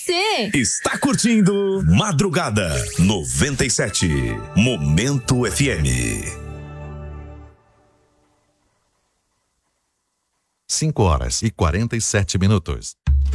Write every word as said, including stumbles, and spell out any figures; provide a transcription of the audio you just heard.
você. Está curtindo Madrugada noventa e sete, Momento F M. cinco horas e quarenta e sete minutos.